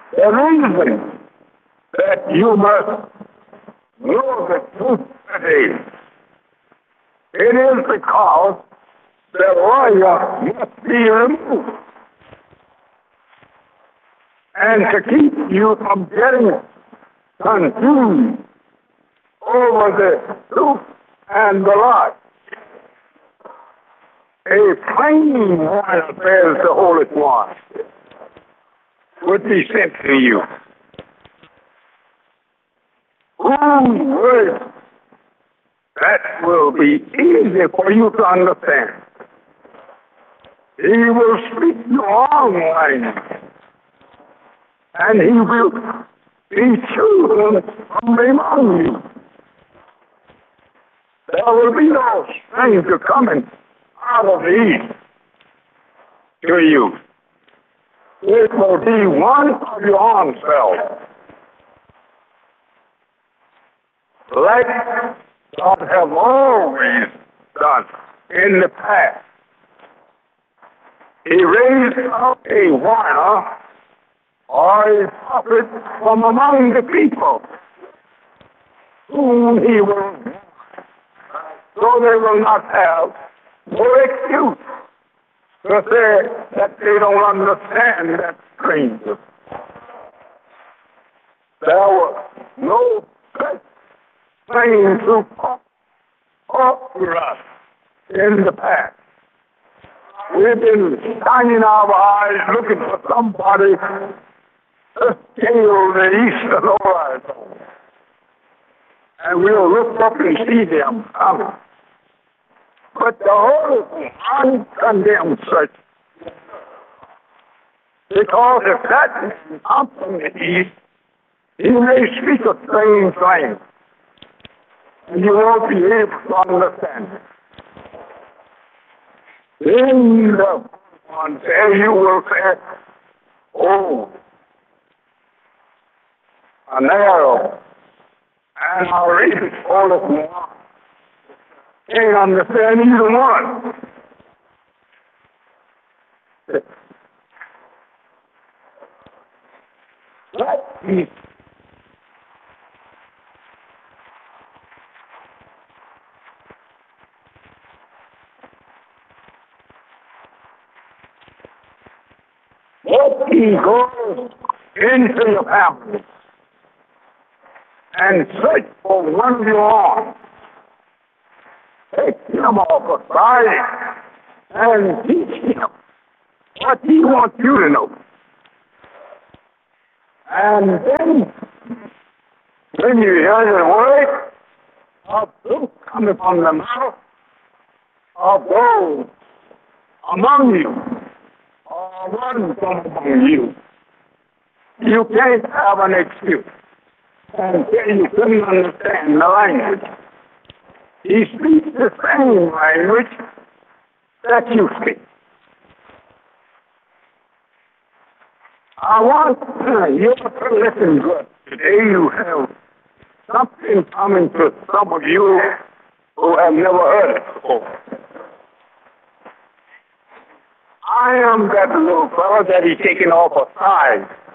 The reason that you must know the truth today, it is because the lawyer must be removed. And to keep you from getting confused over the truth and the lie, a plain one, says the Holy One, would be sent to you. Whose words that will be easy for you to understand. He will speak your own language, and he will be chosen from among you. There will be no stranger coming out of the east to you. It will be one of your own self. Like God have always done in the past. He raised up a warner or a prophet from among the people whom he will, so they will not have no excuse to say that they don't understand that stranger. There was no such thing to offer us in the past. We've been shining our eyes looking for somebody to scale the eastern horizon. And we'll look up and see them coming. But the Holy One condemns such. Because if that man comes from the east, he may speak a strange language. And you won't be able to understand it. Then the one says, you will say, oh, a narrow and a reach all of one. Can't understand either one. Let me let me go into your family and search for one of your own. Take him off aside and teach him what he wants you to know. And then, when you hear the word of truth coming from the mouth of those among you, or one from among you, you can't have an excuse and say you couldn't understand the language. He speaks the same language that you speak. I want you to listen good. Today you have something coming to some of you who have never heard it before. I am that little fellow that he's taken off a side